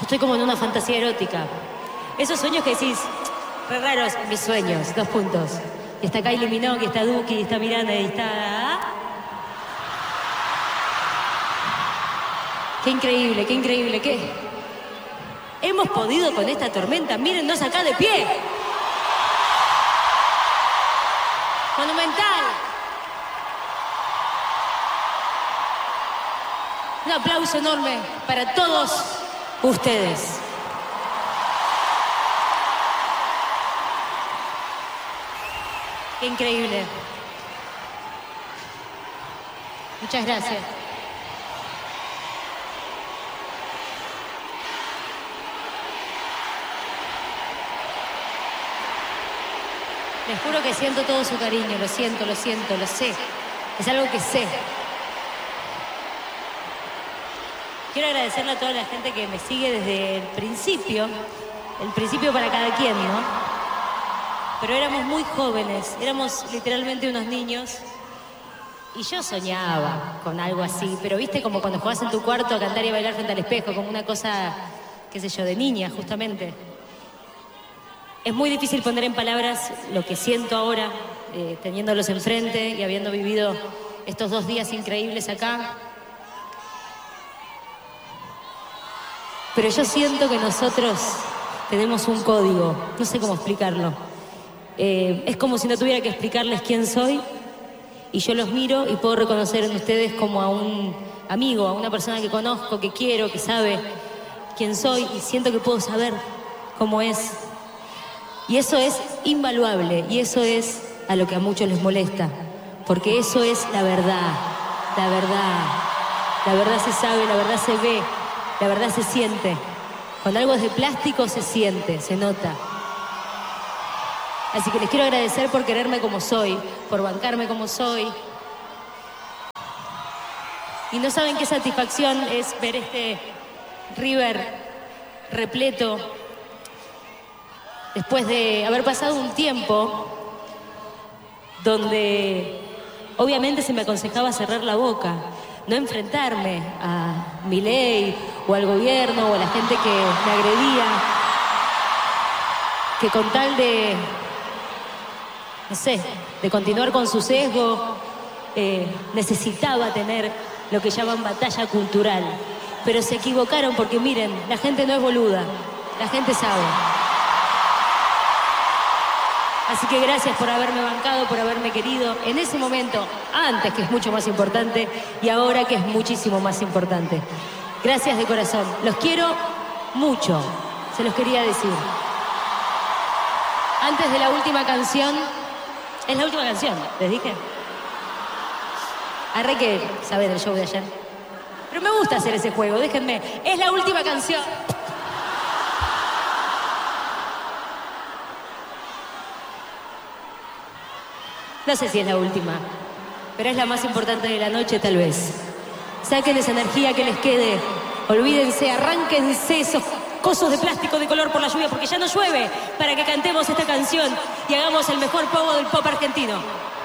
estoy como en una fantasía erótica. Esos sueños que decís, re raros, mis sueños, 2 puntos. Y está Kylie Minogue, y está Duki, y está Miranda, y está... Qué increíble, qué increíble, qué... Hemos podido con esta tormenta, mírennos acá de pie. Monumental. Un aplauso enorme para todos ustedes. Qué increíble. Muchas gracias. Les juro que siento todo su cariño, lo siento, lo sé. Es algo que sé. Quiero agradecerle a toda la gente que me sigue desde el principio para cada quien, ¿no? Pero éramos muy jóvenes, éramos literalmente unos niños. Y yo soñaba con algo así, pero viste como cuando jugás en tu cuarto a cantar y a bailar frente al espejo, como una cosa, qué sé yo, de niña, justamente. Es muy difícil poner en palabras lo que siento ahora, teniéndolos enfrente y habiendo vivido estos 2 días increíbles acá. Pero yo siento que nosotros tenemos un código, no sé cómo explicarlo. Es como si no tuviera que explicarles quién soy, y yo los miro y puedo reconocer en ustedes como a un amigo, a una persona que conozco, que quiero, que sabe quién soy, y siento que puedo saber cómo es. Y eso es invaluable, y eso es a lo que a muchos les molesta, porque eso es la verdad, la verdad. La verdad se sabe, la verdad se ve, la verdad se siente. Cuando algo es de plástico se siente, se nota. Así que les quiero agradecer por quererme como soy, por bancarme como soy. Y no saben qué satisfacción es ver este River repleto. Después de haber pasado un tiempo donde obviamente se me aconsejaba cerrar la boca, no enfrentarme a Milei o al gobierno o a la gente que me agredía, que con tal de, no sé, de continuar con su sesgo, necesitaba tener lo que llaman batalla cultural. Pero se equivocaron porque miren, la gente no es boluda, la gente sabe. Así que gracias por haberme bancado, por haberme querido en ese momento, antes, que es mucho más importante, y ahora, que es muchísimo más importante. Gracias de corazón. Los quiero mucho, se los quería decir. Antes de la última canción, es la última canción, les dije. Arre que saben el show de ayer. Pero me gusta hacer ese juego, déjenme. Es la última canción. No sé si es la última, pero es la más importante de la noche, tal vez. Saquen esa energía que les quede. Olvídense, arránquense esos cosos de plástico de color por la lluvia, porque ya no llueve, para que cantemos esta canción y hagamos el mejor pogo del pop argentino.